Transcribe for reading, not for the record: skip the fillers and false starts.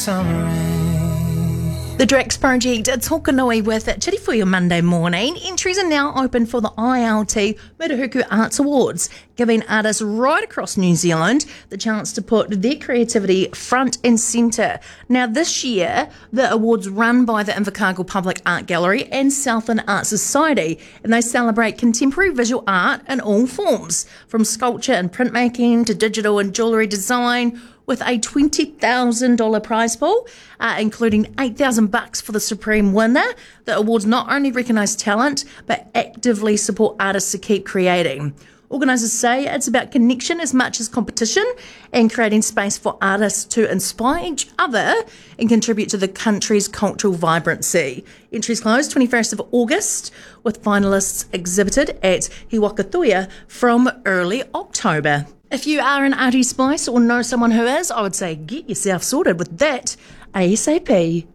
The Drax Project, it's Hokanui with Chitty for your Monday morning. Entries are now open for the ILT Murihuku Arts Awards, giving artists right across New Zealand the chance to put their creativity front and centre. Now this year, the awards run by the Invercargill Public Art Gallery and Southland Art Society, and they celebrate contemporary visual art in all forms, from sculpture and printmaking to digital and jewellery design, with a $20,000 prize pool, including $8,000 for the supreme winner. The awards not only recognise talent, but actively support artists to keep creating. Organisers say it's about connection as much as competition and creating space for artists to inspire each other and contribute to the country's cultural vibrancy. Entries close 21st of August, with finalists exhibited at Hiwakatoya from early October. If you are an arty spice or know someone who is, I would say get yourself sorted with that ASAP.